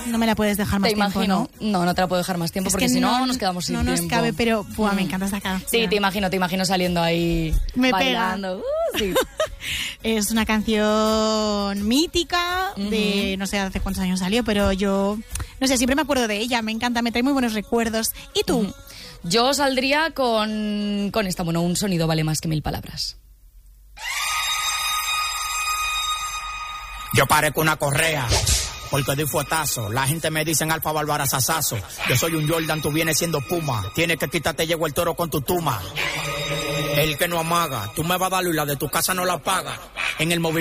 No me la puedes dejar más tiempo, ¿no? No te la puedo dejar más tiempo porque si no nos quedamos sin tiempo. No nos cabe, pero me encanta esta canción. Sí, te imagino saliendo ahí bailando. Sí. Es una canción mítica de no sé hace cuántos años salió, pero yo no sé, siempre me acuerdo de ella, me encanta, me trae muy buenos recuerdos. ¿Y tú? Yo saldría con esta, un sonido vale más que 1000 palabras. Yo parezco una correa, porque doy fuetazo. La gente me dicen Alfa Bárbara Sasazo. Yo soy un Jordan, tú vienes siendo Puma. Tienes que quitarte, llegó el toro con tu tuma. El que no amaga, tú me vas a dar y la de tu casa no la paga. En el movimiento